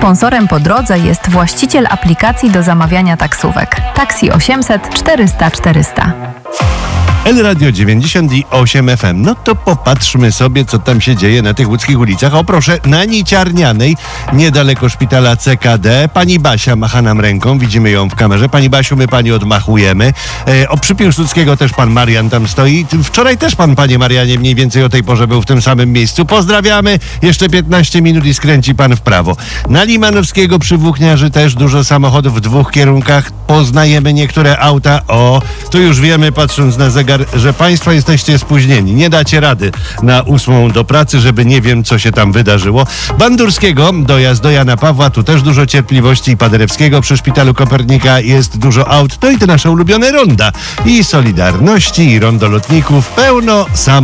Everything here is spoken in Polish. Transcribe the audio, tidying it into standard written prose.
Sponsorem po drodze jest właściciel aplikacji do zamawiania taksówek. Taxi 800 400 400. L-Radio 98 FM. No to popatrzmy sobie, co tam się dzieje na tych łódzkich ulicach. O proszę, na Niciarnianej, niedaleko szpitala CKD, pani Basia macha nam ręką, widzimy ją w kamerze. Pani Basiu, my pani odmachujemy. Przy Piłsudskiego też pan Marian tam stoi. Wczoraj też pan, panie Marianie, mniej więcej o tej porze był w tym samym miejscu. Pozdrawiamy. Jeszcze 15 minut i skręci pan w prawo. Na Limanowskiego przy Włókniarzy też dużo samochodów w dwóch kierunkach. Poznajemy niektóre auta. O, tu już wiemy, patrząc na zegar, że państwo jesteście spóźnieni. Nie dacie rady na 8 do pracy, żeby nie wiem, co się tam wydarzyło. Bandurskiego, dojazd do Jana Pawła, tu też dużo cierpliwości. Paderewskiego przy Szpitalu Kopernika jest dużo aut. To i te nasze ulubione ronda. I Solidarności, i rondo lotników. Pełno